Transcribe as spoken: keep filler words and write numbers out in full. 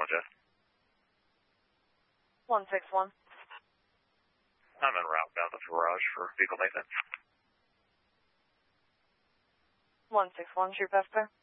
apologize. one six one. I'm en route down the garage for vehicle maintenance. one six one, True Vesper.